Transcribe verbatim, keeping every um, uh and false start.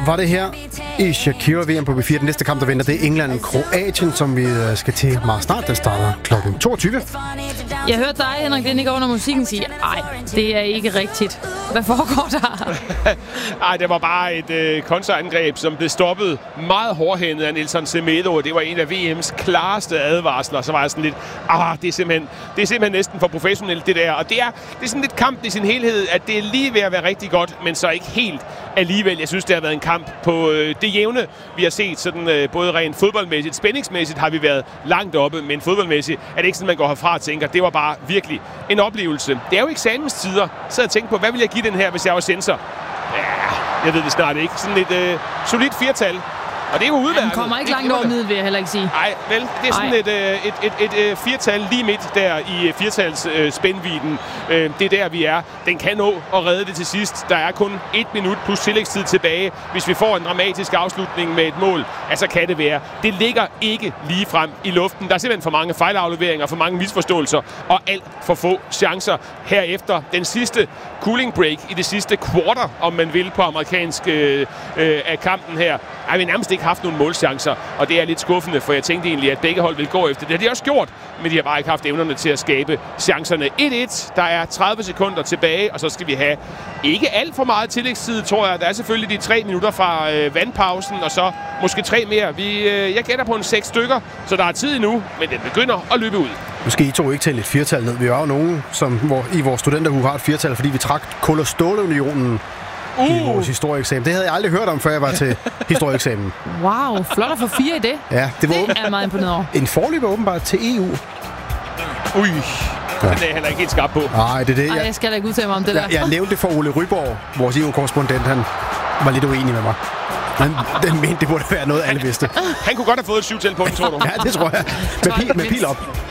var det her i Shakira V M på B fire. Den næste kamp, der venter, det er England-Kroatien, som vi skal til meget snart. Den starter klokken toogtyve. Jeg hørte dig, Henrik Lindegård, under musikken sige, ej, det er ikke rigtigt. Hvad foregår der? Ej, det var bare et øh, kontraangreb, som blev stoppet meget hårdhændet af Nelson Semedo. Det var en af V M's klareste advarsler. Så var jeg sådan lidt, ah, det er simpelthen, det er simpelthen næsten for professionelt, det der. Og det er, det er sådan lidt kampen i sin helhed, at det er lige ved at være rigtig godt, men så ikke helt alligevel. Jeg synes, det har været en kamp på øh, det jævne, vi har set, sådan øh, både rent fodboldmæssigt, spændingsmæssigt har vi været langt oppe, men fodboldmæssigt er det ikke sådan, man går herfra og tænker, det var bare virkelig en oplevelse. Det er jo eksamenstider, så jeg tænkte på, hvad vil jeg give den her, hvis jeg var censor? Ja, jeg ved det snart ikke. Sådan et øh, solidt firtal. Og det er jo udmærket. Han kommer ikke langt over middel, vil jeg heller ikke sige. Nej, vel, det er sådan et, øh, et, et, et, et firtal lige midt der i firtals øh, spændvidden. Øh, det er der, vi er. Den kan nå at redde det til sidst. Der er kun et minut plus tillægstid tilbage. Hvis vi får en dramatisk afslutning med et mål, altså kan det være. Det ligger ikke lige frem i luften. Der er simpelthen for mange fejlafleveringer, for mange misforståelser og alt for få chancer herefter. Den sidste cooling break i det sidste quarter, om man vil, på amerikansk øh, øh, af kampen her, har vi nærmest ikke haft nogle målchancer, og det er lidt skuffende, for jeg tænkte egentlig, at begge hold ville gå efter det. Det har de også gjort, men de har bare ikke haft evnerne til at skabe chancerne. et et, der er tredive sekunder tilbage, og så skal vi have ikke alt for meget tillægstid, tror jeg. Der er selvfølgelig de tre minutter fra øh, vandpausen, og så måske tre mere. Vi, øh, jeg gætter på en seks stykker, så der er tid endnu, men den begynder at løbe ud. Måske I to ikke tælle et firtal ned. Vi er jo nogen, som hvor, i vores studenterhue har et firtal, fordi vi trak Kul- og Stålunionen uh. i vores historieeksamen. Det havde jeg aldrig hørt om, før jeg var til historieeksamen. Wow, flot at få fire i det. Ja, det var det er meget imponeret over. En forløber åbenbart til E U. Ui, ja. Den er jeg heller ikke helt skarp på. Nej, det er det. Ej, jeg skal da ikke udtale mig om det jeg, der. Jeg nævnte det for Ole Ryborg, vores E U-korrespondent. Han var lidt uenig med mig. Men den mente, det burde være noget, alle vidste. Han kunne godt have fået et syvtal på den, tror du? Ja, det tror jeg. Med pil, med pil op.